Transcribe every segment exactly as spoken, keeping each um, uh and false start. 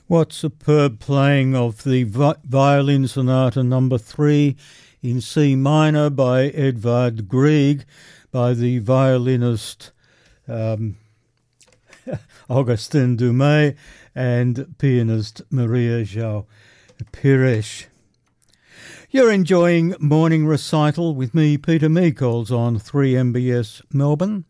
What superb playing of the vi- Violin Sonata number three in C minor by Edvard Grieg by the violinist um, Augustin Dumay and pianist Maria João Pires. You're enjoying Morning Recital with me, Peter Meikols, on three M B S Melbourne.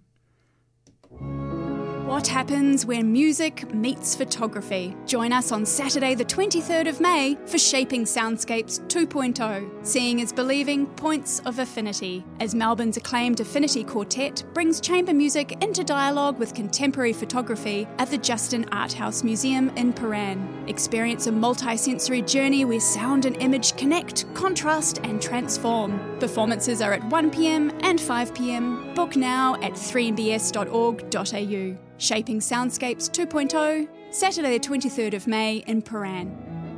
What happens when music meets photography? Join us on Saturday the twenty-third of May for Shaping Soundscapes two point oh, Seeing is Believing Points of Affinity, as Melbourne's acclaimed Affinity Quartet brings chamber music into dialogue with contemporary photography at the Justin Art House Museum in Paran. Experience a multi-sensory journey where sound and image connect, contrast and transform. Performances are at one p m and five p m. Book now at three m b s dot org dot a u. Shaping Soundscapes two point oh, Saturday the twenty-third of May in Paran.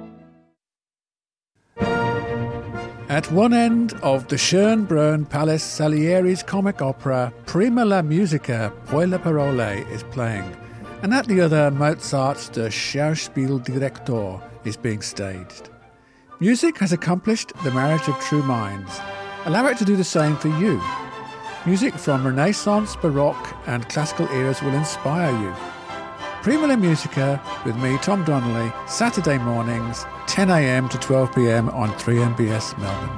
At one end of the Schönbrunn Palace, Salieri's comic opera Prima la musica, poi le parole is playing, and at the other Mozart's Der Schauspieldirektor is being staged. Music has accomplished the marriage of true minds. Allow it to do the same for you. Music from Renaissance, Baroque and classical eras will inspire you. Prima la Musica with me, Tom Donnelly, Saturday mornings, ten a m to twelve p m on three M B S Melbourne.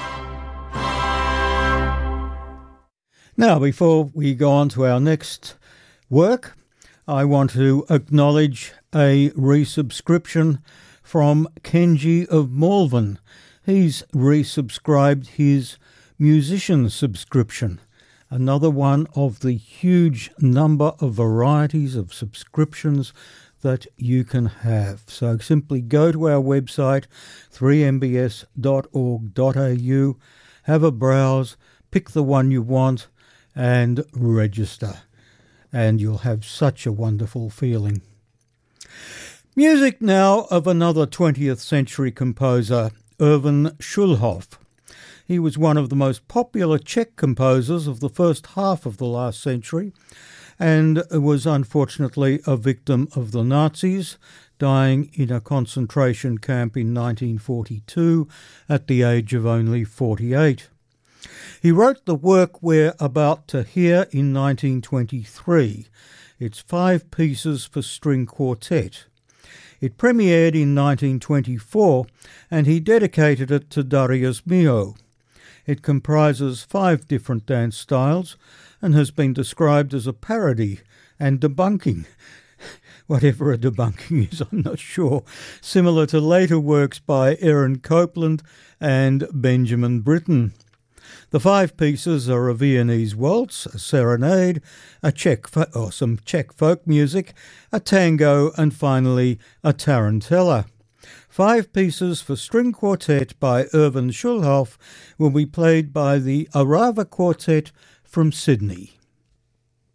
Now, before we go on to our next work, I want to acknowledge a resubscription from Kenji of Malvern. He's resubscribed his musician subscription. Another one of the huge number of varieties of subscriptions that you can have. So simply go to our website, three m b s dot org dot a u, have a browse, pick the one you want, and register. And you'll have such a wonderful feeling. Music now of another twentieth century composer, Erwin Schulhoff. He was one of the most popular Czech composers of the first half of the last century and was unfortunately a victim of the Nazis, dying in a concentration camp in nineteen forty-two at the age of only forty-eight. He wrote the work we're about to hear in nineteen twenty-three. It's five pieces for string quartet. It premiered in nineteen twenty-four and he dedicated it to Darius Milhaud. It comprises five different dance styles and has been described as a parody and debunking. Whatever a debunking is, I'm not sure. Similar to later works by Aaron Copland and Benjamin Britten. The five pieces are a Viennese waltz, a serenade, a Czech fo- or some Czech folk music, a tango, and finally a tarantella. Five pieces for string quartet by Erwin Schulhoff will be played by the Arava Quartet from Sydney.